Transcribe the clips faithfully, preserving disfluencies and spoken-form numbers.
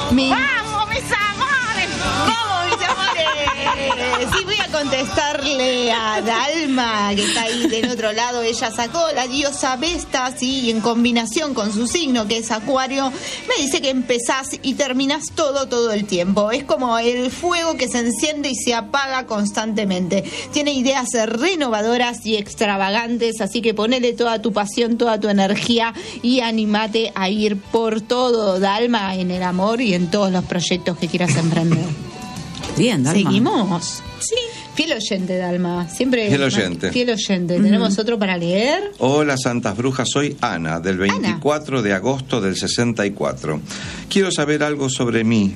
Mi... ¡Vamos, mis amores! ¡Vamos, mis amores! Sí, voy a contestarle a Dalma, que está ahí del otro lado. Ella sacó la diosa Vesta, sí, y en combinación con su signo, que es Acuario, me dice que empezás y terminás todo, todo el tiempo. Es como el fuego que se enciende y se apaga constantemente. Tiene ideas renovadoras y extravagantes, así que ponele toda tu pasión, toda tu energía y animate a ir por todo, Dalma, en el amor y en todos los proyectos que quieras emprender. Bien, Dalma. ¿Seguimos? Sí. Fiel oyente, Dalma. Siempre Fiel oyente. Fiel oyente. ¿Tenemos otro para leer? Hola, Santas Brujas. Soy Ana, del veinticuatro de agosto del sesenta y cuatro. Quiero saber algo sobre mí.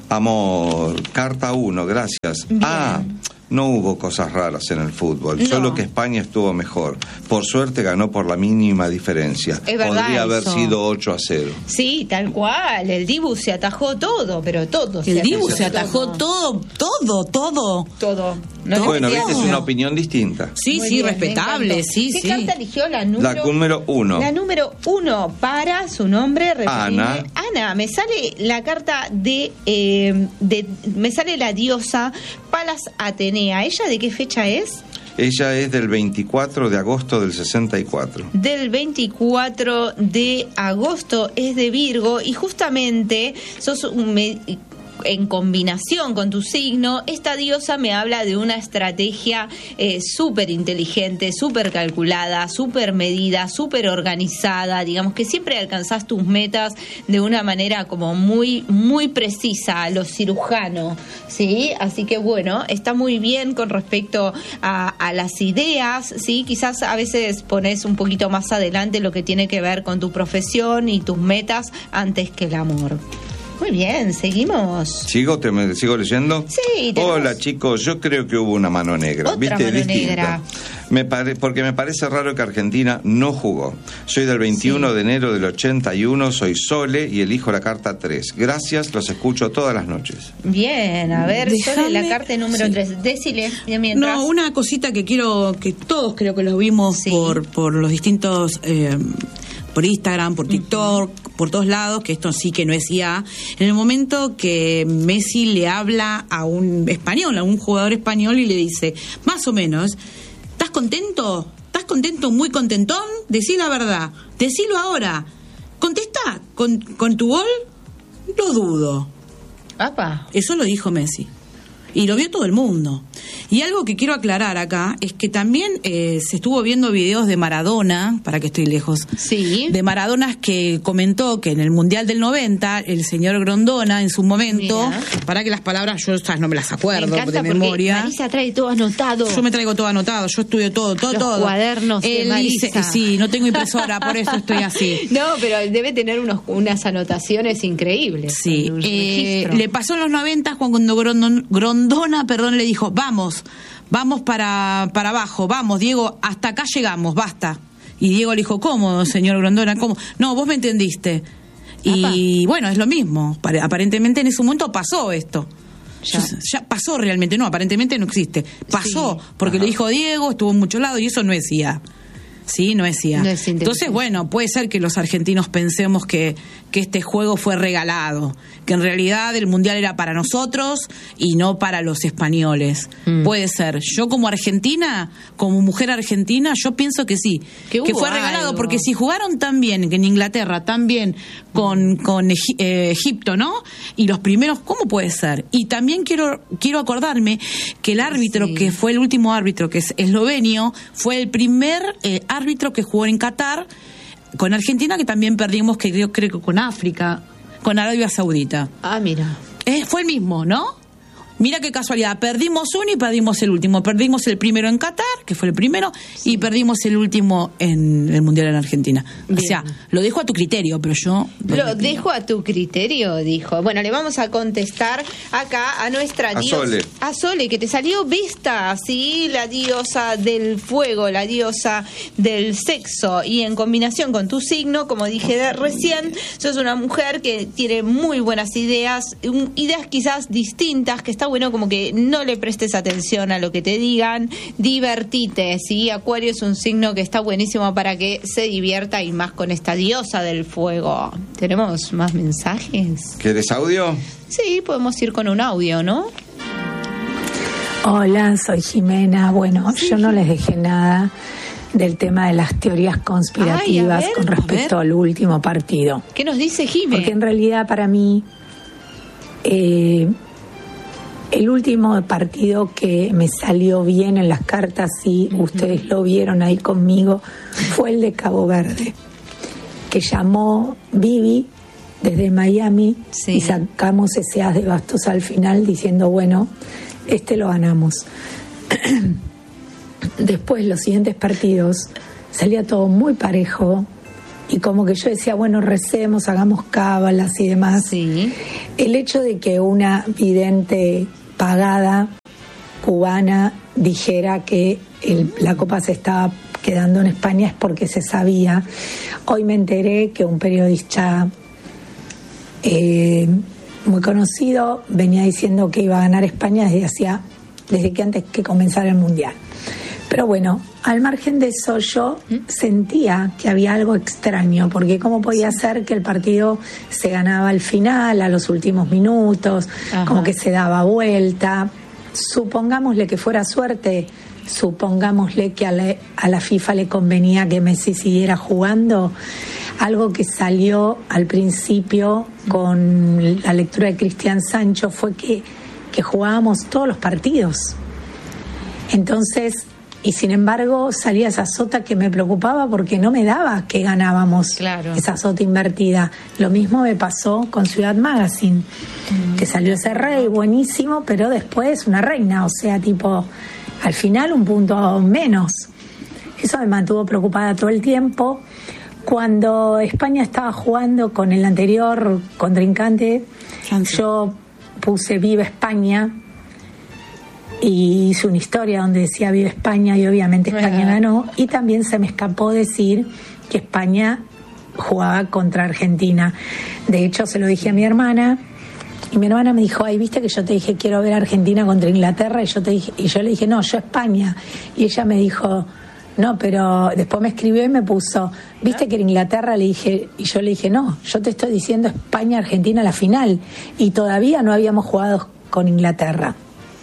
Amor. Carta uno, gracias. Bien. Ah, no hubo cosas raras en el fútbol, No. solo que España estuvo mejor. Por suerte ganó por la mínima diferencia. Es verdad Podría haber eso. sido ocho a cero. Sí, tal cual. El Dibu se atajó todo, pero todo. El Dibu atajó se atajó todo, todo, todo. Todo. No le Bueno, metíamos. viste, es una opinión distinta. Sí, Muy sí, bien, me respetable, encantó. sí, ¿Qué sí. carta eligió? La número, La número uno. La número uno para su nombre. repetime. Ana. Ana, me sale la carta de, eh, de. Me sale la diosa Palas Atenea. ¿Ella de qué fecha es? Ella es del veinticuatro de agosto del sesenta y cuatro. Del veinticuatro de agosto, es de Virgo, y justamente sos un me- en combinación con tu signo, esta diosa me habla de una estrategia eh, súper inteligente, súper calculada, súper medida, súper organizada, digamos que siempre alcanzás tus metas de una manera como muy, muy precisa, a lo cirujano, ¿sí? Así que bueno, está muy bien con respecto a, a las ideas, ¿sí? Quizás a veces pones un poquito más adelante lo que tiene que ver con tu profesión y tus metas antes que el amor. Muy bien, seguimos. ¿Sigo? ¿Te me, ¿Sigo leyendo? Sí, tenemos- Hola, chicos, yo creo que hubo una mano negra. Otra ¿Viste? mano Distinta. negra. Me pare, porque me parece raro que Argentina no jugó. Soy del veintiuno Sí. de enero del ochenta y uno, soy Sole y elijo la carta tres. Gracias, los escucho todas las noches. Bien, a ver, Déjame- Sole, la carta número sí. tres. Decile, mientras... No, una cosita que quiero, que todos creo que los vimos Sí. por, por los distintos, eh, por Instagram, por TikTok, por todos lados, que esto sí que no es I A. En el momento que Messi le habla a un español, a un jugador español y le dice, más o menos, ¿estás contento? ¿Estás contento, muy contentón? Decí la verdad, decilo ahora. Contesta, ¿con, con tu gol? Lo dudo. Apa. Eso lo dijo Messi. Y lo vio todo el mundo. Y algo que quiero aclarar acá es que también eh, se estuvo viendo videos de Maradona, para que estoy lejos, Sí. de Maradona que comentó que en el Mundial del noventa, el señor Grondona, en su momento, Mira. para que las palabras yo estas no me las Me acuerdo encanta de porque memoria. Marisa trae todo anotado. Yo me traigo todo anotado, yo estudio todo, todo, Los todo. cuadernos de Él Marisa. dice, sí, no tengo impresora, por eso estoy así. No, pero debe tener unos, unas anotaciones increíbles. Sí, un eh, registro. le pasó en los noventa cuando Grondona, Grondona perdón, le dijo, vamos, vamos para, para abajo, vamos, Diego, hasta acá llegamos, basta. Y Diego le dijo, ¿cómo, señor Grondona? ¿Cómo? No, vos me entendiste. Y bueno, es lo mismo, Pare- aparentemente en ese momento pasó esto. Ya. Ya, ya pasó realmente, no, aparentemente no existe. Pasó, Sí. porque Ajá. lo dijo Diego, estuvo en muchos lados y eso no es I A. Sí, no es I A. No es inteligencia. Entonces, bueno, puede ser que los argentinos pensemos que, que este juego fue regalado, que en realidad el Mundial era para nosotros y no para los españoles. Mm. Puede ser. Yo como argentina, como mujer argentina, yo pienso que sí, Que que hubo fue regalado, algo. porque si jugaron tan bien, que en Inglaterra tan bien con, con Egi- eh, Egipto, ¿no? Y los primeros, ¿cómo puede ser? Y también quiero, quiero acordarme que el árbitro, Sí. que fue el último árbitro, que es eslovenio, fue el primer eh, árbitro que jugó en Qatar con Argentina, que también perdimos, que creo, creo que con África, con Arabia Saudita. Ah, mira. Eh, fue el mismo, ¿no? Mira qué casualidad, perdimos uno y perdimos el último. Perdimos el primero en Qatar, que fue el primero, y perdimos el último en el Mundial en Argentina. Bien. O sea, lo dejo a tu criterio, pero yo... Lo dejo a tu criterio, dijo. Bueno, le vamos a contestar acá a nuestra A diosa. Sole. A Sole, que te salió Vesta, ¿sí? La diosa del fuego, la diosa del sexo. Y en combinación con tu signo, como dije de- recién, sos una mujer que tiene muy buenas ideas, un- ideas quizás distintas, que está bueno como que no le prestes atención a lo que te digan, divertite, ¿sí? Acuario es un signo que está buenísimo para que se divierta y más con esta diosa del fuego. ¿Tenemos más mensajes? ¿Quieres audio? Sí, podemos ir con un audio, ¿no? Hola, soy Jimena. Bueno, sí, yo no les dejé nada del tema de las teorías conspirativas. Ay, ver, con respecto al último partido. ¿Qué nos dice Jimena? Porque en realidad para mí eh, el último partido que me salió bien en las cartas, y uh-huh. ustedes lo vieron ahí conmigo, fue el de Cabo Verde, que llamó Vivi desde Miami, sí. y sacamos ese as de bastos al final diciendo, bueno, este lo ganamos. Después, los siguientes partidos, salía todo muy parejo, y como que yo decía, bueno, recemos, hagamos cábalas y demás. Sí. El hecho de que una vidente pagada cubana dijera que el, la Copa se estaba quedando en España es porque se sabía. Hoy me enteré que un periodista eh, muy conocido venía diciendo que iba a ganar España desde hacía, desde que antes que comenzara el Mundial. Pero bueno, al margen de eso yo sentía que había algo extraño, porque cómo podía ser que el partido se ganaba al final, a los últimos minutos, Ajá. como que se daba vuelta. Supongámosle que fuera suerte, supongámosle que a la, a la FIFA le convenía que Messi siguiera jugando. Algo que salió al principio con la lectura de Cristian Sancho fue que, que jugábamos todos los partidos. Entonces, y sin embargo salía esa sota que me preocupaba porque no me daba que ganábamos, claro. esa sota invertida. Lo mismo me pasó con Ciudad Magazine, mm. que salió ese rey buenísimo, pero después una reina, o sea, tipo, al final un punto menos. Eso me mantuvo preocupada todo el tiempo. Cuando España estaba jugando con el anterior contrincante, Francia, yo puse Viva España y hice una historia donde decía Viva España, y obviamente España ganó, y también se me escapó decir que España jugaba contra Argentina. De hecho, se lo dije a mi hermana, y mi hermana me dijo, ay, viste que yo te dije quiero ver Argentina contra Inglaterra, y yo te dije, y yo le dije, no, yo España. Y ella me dijo, no, pero después me escribió y me puso, viste que era Inglaterra, le dije, y yo le dije, no, yo te estoy diciendo España-Argentina la final, y todavía no habíamos jugado con Inglaterra.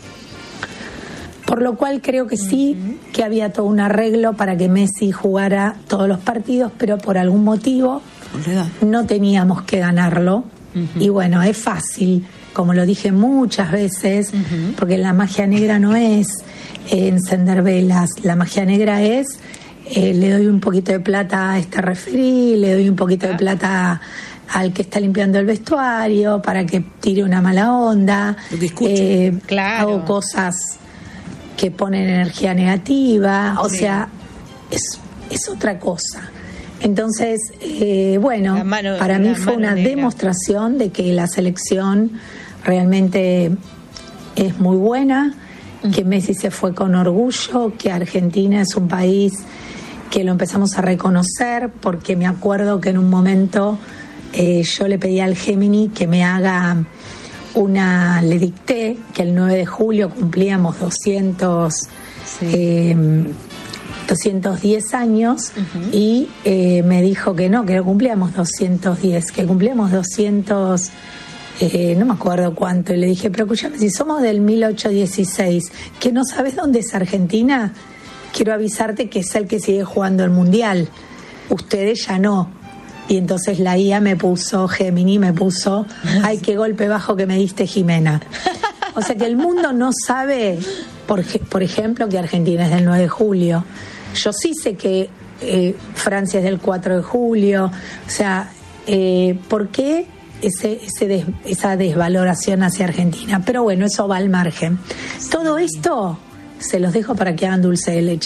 Por lo cual creo que sí, uh-huh. que había todo un arreglo para que Messi jugara todos los partidos, pero por algún motivo no teníamos que ganarlo. Uh-huh. Y bueno, es fácil, como lo dije muchas veces, uh-huh. porque la magia negra no es eh, encender velas, la magia negra es, eh, le doy un poquito de plata a este referí, le doy un poquito de plata al que está limpiando el vestuario para que tire una mala onda, lo que escucho. Eh, claro. Hago cosas que ponen energía negativa, o sí. sea, es, es otra cosa. Entonces, eh, bueno, mano, para mí fue una negra. demostración de que la selección realmente es muy buena, uh-huh. que Messi se fue con orgullo, que Argentina es un país que lo empezamos a reconocer, porque me acuerdo que en un momento eh, yo le pedí al Gemini que me haga una, le dicté que el nueve de julio cumplíamos doscientos, sí. eh, doscientos diez años, uh-huh. y eh, me dijo que no, que no cumplíamos doscientos diez, que cumplíamos doscientos, eh, no me acuerdo cuánto, y le dije, pero escúchame, si somos del mil ochocientos dieciséis, que no sabes dónde es Argentina, quiero avisarte que es el que sigue jugando el Mundial, ustedes ya no. Y entonces la I A me puso, Gemini me puso, ay, qué golpe bajo que me diste, Jimena. O sea que el mundo no sabe, por, por ejemplo, que Argentina es del nueve de julio. Yo sí sé que eh, Francia es del cuatro de julio. O sea, eh, ¿por qué ese, ese des, esa desvaloración hacia Argentina? Pero bueno, eso va al margen. Todo esto se los dejo para que hagan dulce de leche.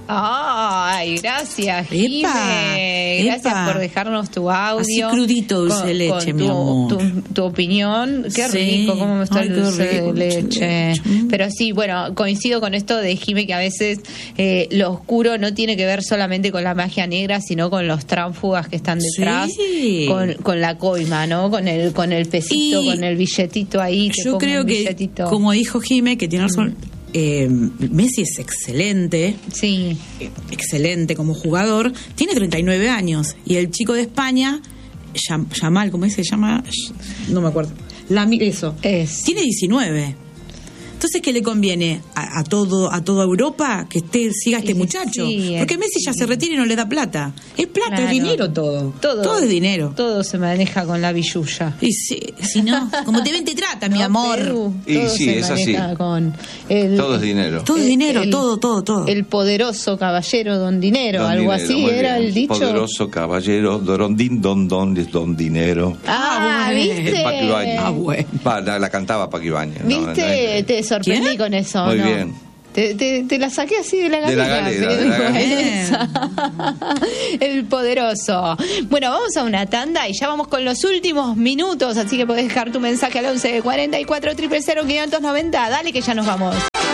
Ay, gracias, Jime. Gracias epa. por dejarnos tu audio. Así crudito dulce de leche, con mi tu, amor. Tu, tu opinión. Qué sí. rico, cómo me está el dulce de leche. leche. Pero sí, bueno, coincido con esto de Jime, que a veces eh, lo oscuro no tiene que ver solamente con la magia negra, sino con los tránsfugas que están detrás, sí. con, con la coima, ¿no? Con el, con el pesito, y con el billetito ahí. Yo creo que, billetito. como dijo Jime, que tiene razón. Mm. Eh, Messi es excelente, sí, excelente como jugador, tiene treinta y nueve años, y el chico de España, Yamal, ¿cómo se llama? No me acuerdo. La, eso, es. tiene diecinueve. Entonces, ¿qué le conviene a, a todo a toda Europa que esté siga este muchacho? Sí, porque Messi sí. ya se retira y no le da plata. Es plata, claro. es dinero todo. todo. Todo es dinero. Todo se maneja con la billulla. Y si, si no, como te ven te trata, no, mi amor. Perú, y todo sí, se es así. Con el, todo es dinero. Todo es dinero, el, todo, todo, todo. El poderoso caballero don dinero, don algo dinero, así era bien. el dicho. Poderoso caballero, dorondín, don, don, don dinero. Ah, ah ¿viste? Ah, bueno. Va, la, la cantaba Paquibañez. ¿Viste? ¿No? Te sorprendí ¿Quién? con eso, Muy ¿no? bien. Te, te, te la saqué así de la galera. De la galera, de la galera. El poderoso. Bueno, vamos a una tanda y ya vamos con los últimos minutos, así que podés dejar tu mensaje al once cuarenta y cuatro cero cero cero quinientos noventa. Dale que ya nos vamos.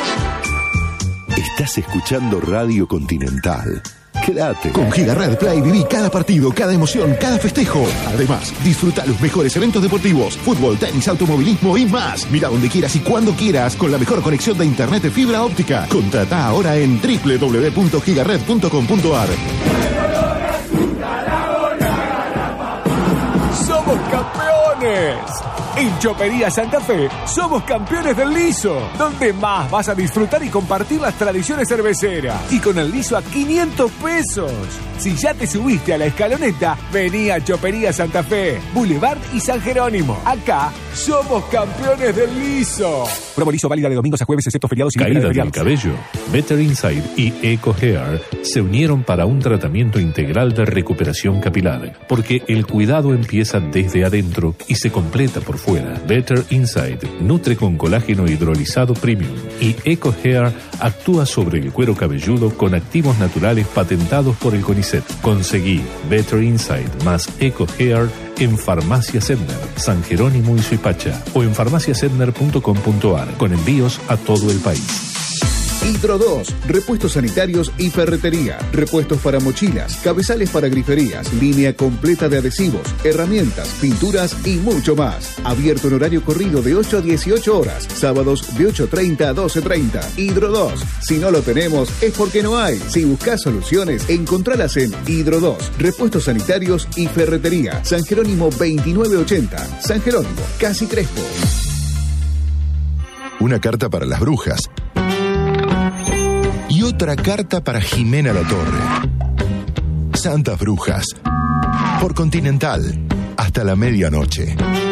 Estás escuchando Radio Continental. Quédate. Con Gigaret Play viví cada partido, cada emoción, cada festejo. Además, disfruta los mejores eventos deportivos, fútbol, tenis, automovilismo y más. Mira donde quieras y cuando quieras con la mejor conexión de internet de fibra óptica. Contrata ahora en doble u doble u doble u punto gigaret punto com punto a r. ¡Somos campeones! En Chopería Santa Fe somos campeones del liso, donde más vas a disfrutar y compartir las tradiciones cerveceras. Y con el liso a quinientos pesos. Si ya te subiste a la escaloneta, vení a Chopería Santa Fe, Boulevard y San Jerónimo. Acá somos campeones del liso. Promo liso válida de domingos a jueves, excepto feriados y caída del cabello. Better Inside y Eco Hair se unieron para un tratamiento integral de recuperación capilar, porque el cuidado empieza desde adentro y se completa por fuera. Better Inside nutre con colágeno hidrolizado premium y Eco Hair actúa sobre el cuero cabelludo con activos naturales patentados por el CONICET. Conseguí Better Inside más Eco Hair en Farmacia Sedner, San Jerónimo y Suipacha, o en farmacia sedner punto com punto a r, con envíos a todo el país. Hidro dos, repuestos sanitarios y ferretería, repuestos para mochilas, cabezales para griferías, línea completa de adhesivos, herramientas, pinturas y mucho más. Abierto en horario corrido de ocho a dieciocho horas, sábados de ocho treinta a doce treinta. Hidro dos, si no lo tenemos es porque no hay. Si buscas soluciones, encontralas en Hidro dos, repuestos sanitarios y ferretería, San Jerónimo veintinueve ochenta, San Jerónimo, Casi Crespo. Una carta para las brujas. Y otra carta para Jimena Latorre. Santas Brujas. Por Continental. Hasta la medianoche.